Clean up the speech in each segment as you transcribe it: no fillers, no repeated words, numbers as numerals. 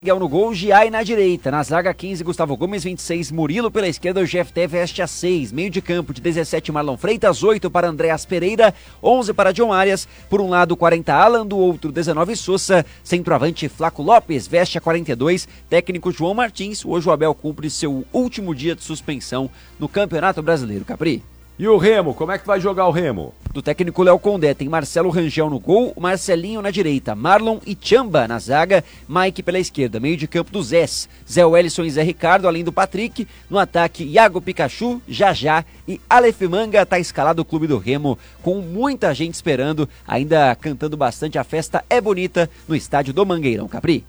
Miguel no gol, Giai na direita. Na zaga, 15, Gustavo Gomes, 26, Murilo pela esquerda, o GFT veste a 6. Meio de campo de 17, Marlon Freitas, 8 para Andréas Pereira, 11 para John Arias. Por um lado, 40, Alan, do outro, 19, Sousa. Centroavante, Flaco Lopes, veste a 42. Técnico, João Martins. Hoje o Abel cumpre seu último dia de suspensão no Campeonato Brasileiro. Capri. E o Remo, como é que vai jogar o Remo? Do técnico Léo Condé, tem Marcelo Rangel no gol, Marcelinho na direita, Marlon e Chamba na zaga, Mike pela esquerda, meio de campo do Zés, Zé Wellison e Zé Ricardo, além do Patrick, no ataque Iago Pikachu, Jajá e Aleph Manga. Tá escalado o clube do Remo, com muita gente esperando, ainda cantando bastante. A festa é bonita no estádio do Mangueirão, Capri.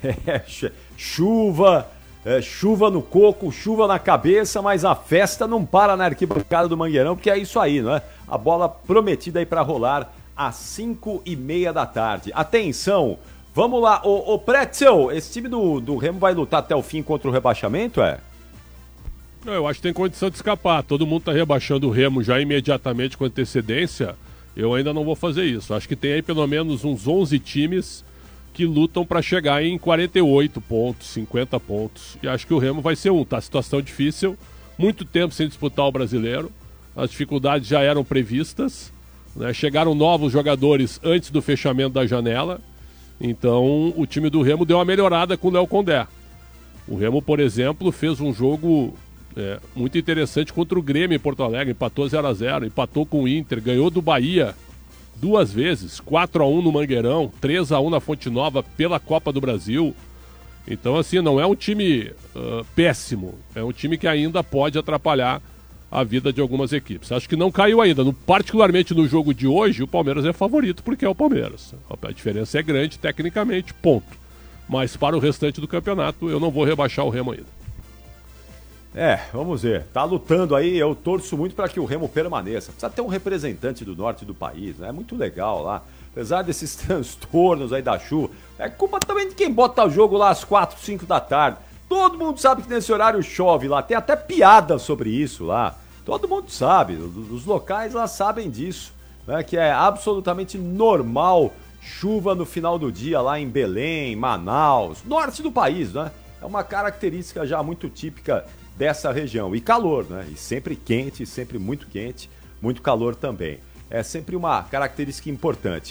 Chuva no coco, chuva na cabeça, mas a festa não para na arquibancada do Mangueirão, porque é isso aí, não é? A bola prometida aí para rolar às 5h30 da tarde. Atenção, vamos lá, ô Pretzel, esse time do Remo vai lutar até o fim contra o rebaixamento, é? Eu acho que tem condição de escapar. Todo mundo tá rebaixando o Remo já imediatamente com antecedência. Eu ainda não vou fazer isso. Acho que tem aí pelo menos uns 11 times que lutam para chegar em 48 pontos, 50 pontos. E acho que o Remo vai ser um. Tá situação difícil, muito tempo sem disputar o Brasileiro. As dificuldades já eram previstas, né? Chegaram novos jogadores antes do fechamento da janela. Então o time do Remo deu uma melhorada com o Léo Condé. O Remo, por exemplo, fez um jogo muito interessante contra o Grêmio em Porto Alegre. Empatou 0-0, empatou com o Inter, ganhou do Bahia 2 vezes, 4-1 no Mangueirão, 3-1 na Fonte Nova pela Copa do Brasil. Então, assim, não é um time péssimo, é um time que ainda pode atrapalhar a vida de algumas equipes. Acho que não caiu ainda, particularmente no jogo de hoje, o Palmeiras é favorito porque é o Palmeiras. A diferença é grande tecnicamente, ponto. Mas para o restante do campeonato, eu não vou rebaixar o Remo ainda. Vamos ver. Tá lutando aí, eu torço muito para que o Remo permaneça. Precisa ter um representante do norte do país, né? É muito legal lá. Apesar desses transtornos aí da chuva, é culpa também de quem bota o jogo lá às 4, 5 da tarde. Todo mundo sabe que nesse horário chove lá, tem até piada sobre isso lá. Todo mundo sabe, os locais lá sabem disso, né? Que é absolutamente normal chuva no final do dia lá em Belém, Manaus, norte do país, né? É uma característica já muito típica dessa região. E calor, né? E sempre quente, sempre muito quente, muito calor também. É sempre uma característica importante.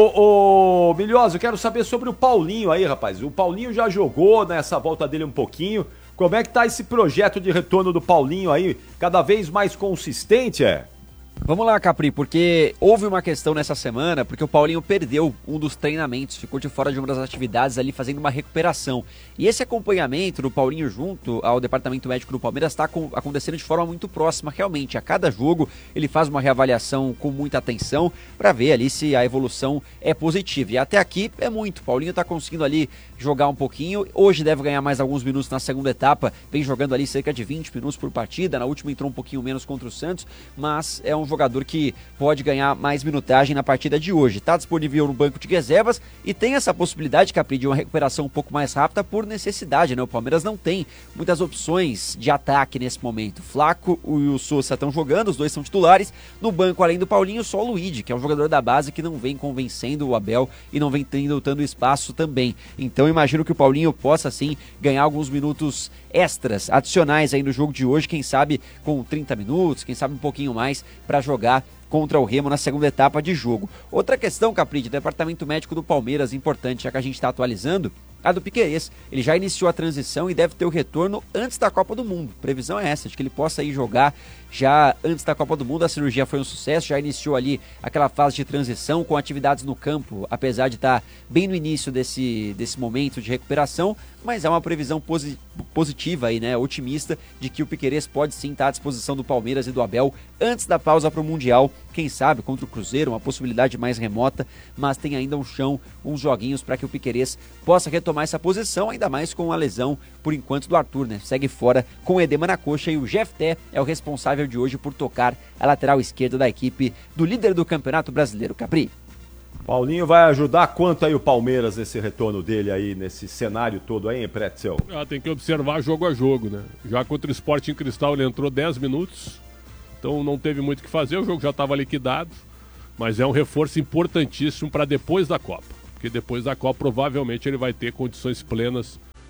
Ô Milhosa, eu quero saber sobre o Paulinho aí, rapaz. O Paulinho já jogou nessa volta dele um pouquinho. Como é que tá esse projeto de retorno do Paulinho aí? Cada vez mais consistente, Vamos lá, Capri, porque houve uma questão nessa semana, porque o Paulinho perdeu um dos treinamentos, ficou de fora de uma das atividades ali fazendo uma recuperação. E esse acompanhamento do Paulinho junto ao departamento médico do Palmeiras está acontecendo de forma muito próxima, realmente. A cada jogo ele faz uma reavaliação com muita atenção para ver ali se a evolução é positiva. E até aqui é muito. O Paulinho está conseguindo ali jogar um pouquinho, hoje deve ganhar mais alguns minutos na segunda etapa, vem jogando ali cerca de 20 minutos por partida, na última entrou um pouquinho menos contra o Santos, mas é um jogador que pode ganhar mais minutagem na partida de hoje. Está disponível no banco de reservas e tem essa possibilidade, Capri, de uma recuperação um pouco mais rápida por necessidade, né? O Palmeiras não tem muitas opções de ataque nesse momento. Flaco e o Sousa estão jogando, os dois são titulares. No banco, além do Paulinho, só o Luigi, que é um jogador da base que não vem convencendo o Abel e não vem tendo tanto espaço também. Então imagino que o Paulinho possa sim ganhar alguns minutos extras, adicionais aí no jogo de hoje, quem sabe com 30 minutos, quem sabe um pouquinho mais para jogar contra o Remo na segunda etapa de jogo. Outra questão, Capri, de departamento médico do Palmeiras, importante, já que a gente está atualizando, a do Piquerez. Ele já iniciou a transição e deve ter o retorno antes da Copa do Mundo. Previsão é essa, de que ele possa ir jogar já antes da Copa do Mundo. A cirurgia foi um sucesso, já iniciou ali aquela fase de transição com atividades no campo, apesar de estar bem no início desse momento de recuperação, mas é uma previsão positiva aí, né, otimista, de que o Piquerez pode sim estar à disposição do Palmeiras e do Abel antes da pausa para o Mundial, quem sabe contra o Cruzeiro, uma possibilidade mais remota, mas tem ainda um chão, uns joguinhos para que o Piquerez possa retomar essa posição, ainda mais com a lesão, por enquanto, do Arthur, né? Segue fora com edema na coxa e o GFT é o responsável de hoje por tocar a lateral esquerda da equipe do líder do Campeonato Brasileiro, Capri. Paulinho vai ajudar quanto aí o Palmeiras nesse retorno dele aí, nesse cenário todo aí, hein, Pretzel? Tem que observar jogo a jogo, né? Já contra o Sporting Cristal ele entrou 10 minutos, então não teve muito o que fazer, o jogo já estava liquidado, mas é um reforço importantíssimo para depois da Copa. Porque depois da Copa provavelmente ele vai ter condições plenas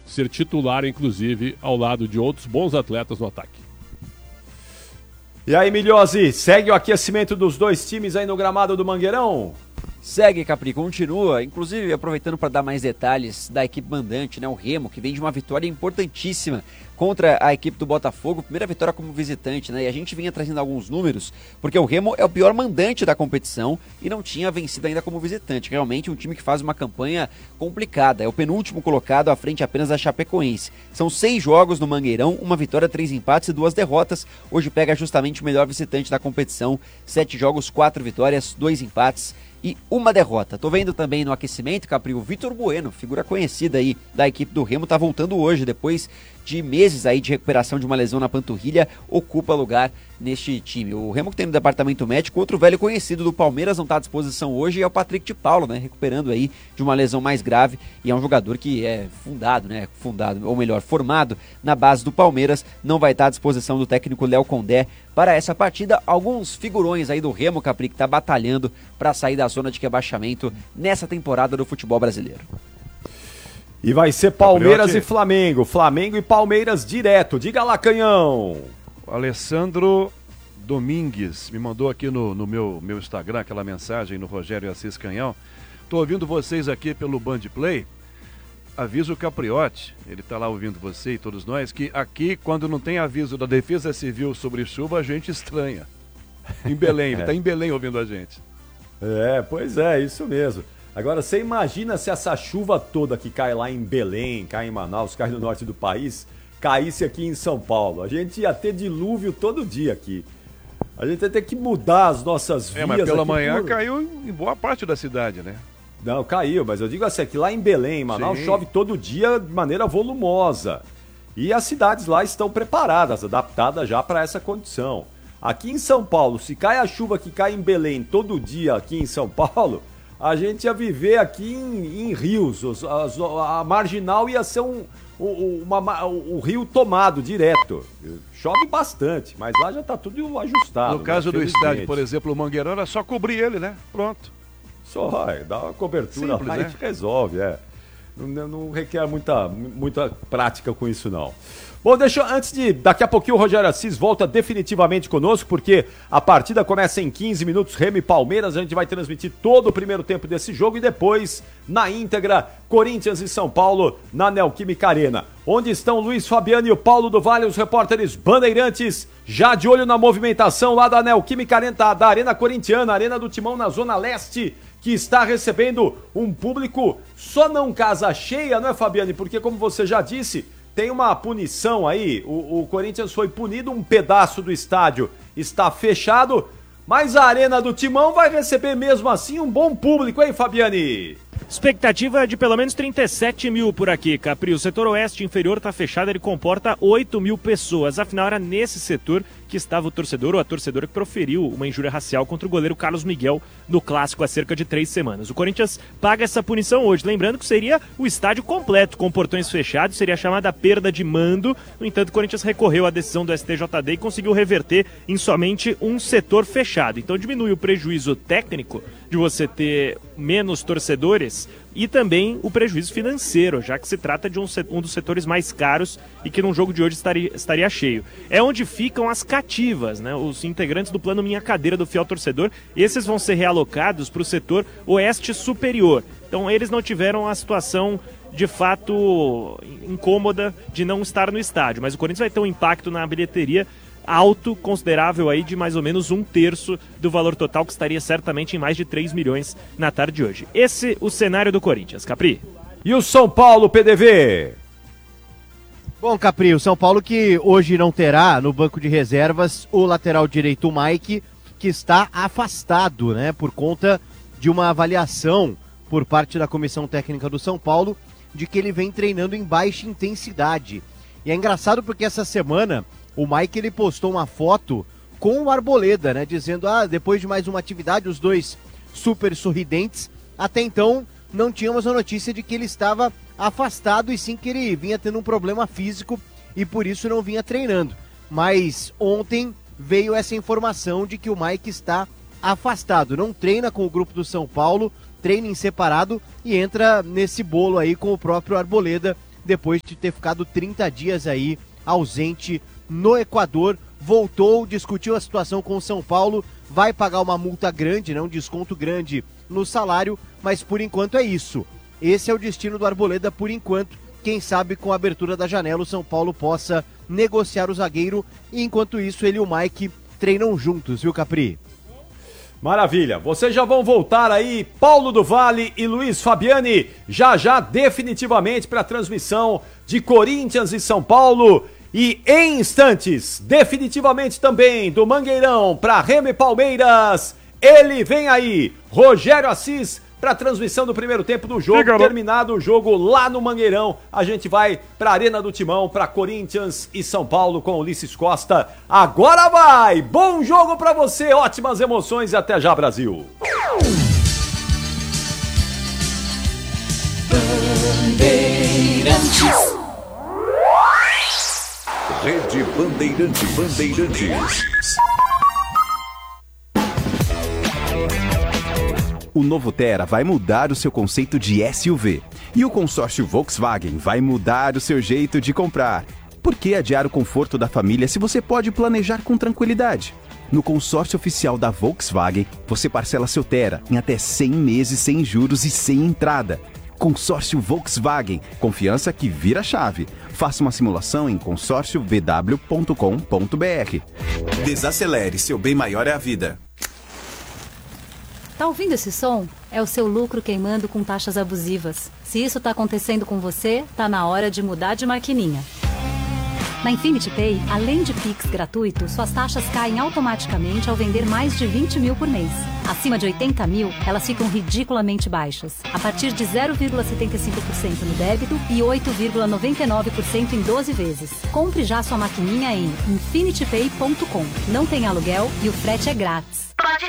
ser titular, inclusive, ao lado de outros bons atletas no ataque. E aí, Milhose, segue o aquecimento dos dois times aí no gramado do Mangueirão? Segue, Capri, continua, inclusive aproveitando para dar mais detalhes da equipe mandante, né, o Remo, que vem de uma vitória importantíssima contra a equipe do Botafogo, primeira vitória como visitante, né, e a gente vinha trazendo alguns números, porque o Remo é o pior mandante da competição e não tinha vencido ainda como visitante, realmente um time que faz uma campanha complicada, é o penúltimo colocado à frente apenas da Chapecoense, são 6 jogos no Mangueirão, uma vitória, 3 empates e 2 derrotas, hoje pega justamente o melhor visitante da competição, 7 jogos, 4 vitórias, 2 empates e 1 derrota. Tô vendo também no aquecimento, Capri, o Vitor Bueno, figura conhecida aí da equipe do Remo, tá voltando hoje, depois de meses aí de recuperação de uma lesão na panturrilha, ocupa lugar neste time. O Remo que tem no departamento médico, outro velho conhecido do Palmeiras não tá à disposição hoje, é o Patrick de Paulo, né, recuperando aí de uma lesão mais grave, e é um jogador que é formado na base do Palmeiras, não vai estar à disposição do técnico Léo Condé para essa partida. Alguns figurões aí do Remo, Capri, que tá batalhando para sair da zona de rebaixamento nessa temporada do futebol brasileiro. E vai ser Palmeiras e Flamengo. Flamengo e Palmeiras direto. Diga lá, Canhão. O Alessandro Domingues me mandou aqui no meu Instagram aquela mensagem no Rogério Assis Canhão. Tô ouvindo vocês aqui pelo Band Play. Aviso o Capriotti, ele tá lá ouvindo você e todos nós, que aqui, quando não tem aviso da Defesa Civil sobre chuva, a gente estranha. Em Belém, ele tá em Belém ouvindo a gente. Pois é, isso mesmo. Agora, você imagina se essa chuva toda que cai lá em Belém, cai em Manaus, cai no norte do país, caísse aqui em São Paulo. A gente ia ter dilúvio todo dia aqui. A gente ia ter que mudar as nossas vias. Mas pela manhã caiu em boa parte da cidade, né? Não, caiu, mas eu digo assim, que lá em Belém, em Manaus, chove todo dia de maneira volumosa. E as cidades lá estão preparadas, adaptadas já para essa condição. Aqui em São Paulo, se cai a chuva que cai em Belém todo dia aqui em São Paulo, a gente ia viver aqui em rios. A marginal ia ser um rio tomado direto. Chove bastante, mas lá já está tudo ajustado. No caso do estádio, por exemplo, o Mangueirão, era só cobrir ele, né? Pronto. Só, dá uma cobertura simples, lá, né? A gente resolve, Não requer muita prática com isso, não. Bom, daqui a pouquinho o Rogério Assis volta definitivamente conosco, porque a partida começa em 15 minutos, Remo e Palmeiras, a gente vai transmitir todo o primeiro tempo desse jogo e depois, na íntegra, Corinthians e São Paulo, na Neoquímica Arena. Onde estão Luiz Fabiano e o Paulo do Vale, os repórteres bandeirantes, já de olho na movimentação lá da Neoquímica Arena, da Arena Corintiana, Arena do Timão na Zona Leste, que está recebendo um público só não casa cheia, não é, Fabiane? Porque, como você já disse, tem uma punição aí, o Corinthians foi punido, um pedaço do estádio está fechado, mas a Arena do Timão vai receber mesmo assim um bom público, hein, Fabiane? Expectativa de pelo menos 37 mil por aqui, Capri. O setor oeste inferior está fechado, ele comporta 8 mil pessoas. Afinal, era nesse setor que estava o torcedor ou a torcedora que proferiu uma injúria racial contra o goleiro Carlos Miguel no Clássico há cerca de 3 semanas. O Corinthians paga essa punição hoje, lembrando que seria o estádio completo com portões fechados, seria chamada perda de mando. No entanto, o Corinthians recorreu à decisão do STJD e conseguiu reverter em somente um setor fechado. Então diminui o prejuízo técnico de você ter menos torcedores e também o prejuízo financeiro, já que se trata de um dos setores mais caros e que num jogo de hoje estaria cheio. É onde ficam as cativas, né? Os integrantes do plano Minha Cadeira do Fiel Torcedor, esses vão ser realocados para o setor oeste superior. Então eles não tiveram a situação de fato incômoda de não estar no estádio, mas o Corinthians vai ter um impacto na bilheteria alto, considerável aí de mais ou menos 1/3 do valor total, que estaria certamente em mais de 3 milhões na tarde de hoje. Esse o cenário do Corinthians, Capri. E o São Paulo, PDV? Bom, Capri, o São Paulo que hoje não terá no banco de reservas o lateral direito, o Mike, que está afastado, né, por conta de uma avaliação por parte da comissão técnica do São Paulo de que ele vem treinando em baixa intensidade. E é engraçado porque essa semana o Mike ele postou uma foto com o Arboleda, né? Dizendo, depois de mais uma atividade, os dois super sorridentes. Até então, não tínhamos a notícia de que ele estava afastado e sim que ele vinha tendo um problema físico e por isso não vinha treinando. Mas ontem veio essa informação de que o Mike está afastado. Não treina com o grupo do São Paulo, treina em separado e entra nesse bolo aí com o próprio Arboleda depois de ter ficado 30 dias aí ausente no Equador. Voltou, discutiu a situação com o São Paulo, vai pagar uma multa grande, né, um desconto grande no salário, mas por enquanto é isso. Esse é o destino do Arboleda por enquanto. Quem sabe com a abertura da janela o São Paulo possa negociar o zagueiro e enquanto isso ele e o Mike treinam juntos, viu, Capri? Maravilha, vocês já vão voltar aí, Paulo do Vale e Luiz Fabiani, já definitivamente para a transmissão de Corinthians e São Paulo. E em instantes, definitivamente também do Mangueirão para Remo e Palmeiras, ele vem aí, Rogério Assis, para a transmissão do primeiro tempo do jogo. Terminado o jogo lá no Mangueirão, a gente vai para a Arena do Timão, para Corinthians e São Paulo com Ulisses Costa. Agora vai! Bom jogo para você, ótimas emoções e até já, Brasil! Bandeirantes. Rede Bandeirantes. O novo Tera vai mudar o seu conceito de SUV. E o consórcio Volkswagen vai mudar o seu jeito de comprar. Por que adiar o conforto da família se você pode planejar com tranquilidade? No consórcio oficial da Volkswagen, você parcela seu Tera em até 100 meses sem juros e sem entrada. Consórcio Volkswagen, confiança que vira chave. Faça uma simulação em consórciovw.com.br. Desacelere, seu bem maior é a vida. Tá ouvindo esse som? É o seu lucro queimando com taxas abusivas. Se isso tá acontecendo com você, tá na hora de mudar de maquininha. Na Infinity Pay, além de Pix gratuito, suas taxas caem automaticamente ao vender mais de 20 mil por mês. Acima de 80 mil, elas ficam ridiculamente baixas. A partir de 0,75% no débito e 8,99% em 12 vezes. Compre já sua maquininha em infinitypay.com. Não tem aluguel e o frete é grátis.